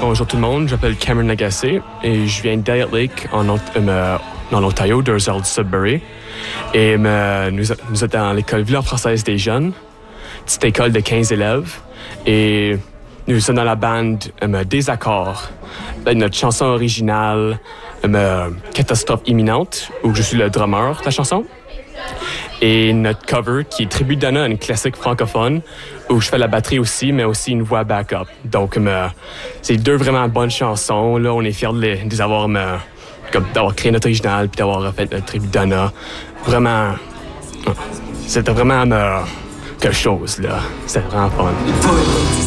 Bonjour tout le monde, je m'appelle Cameron Lagacé et je viens d'Elliott Lake dans l'Ontario, 2 heures du Sudbury. Et nous sommes dans l'école Villard française des jeunes, petite école de 15 élèves. Et nous sommes dans la bande Des Accords. Notre chanson originale, Catastrophe imminente, où je suis le drummer de la chanson. Et notre cover qui est Tribu de Donna, une classique francophone, où je fais la batterie aussi, mais aussi une voix backup. Donc, c'est 2 vraiment bonnes chansons. Là, on est fiers de les avoir, d'avoir créé notre original puis d'avoir fait notre Tribu de Donna. Vraiment, c'était vraiment quelque chose, là. C'était vraiment fun.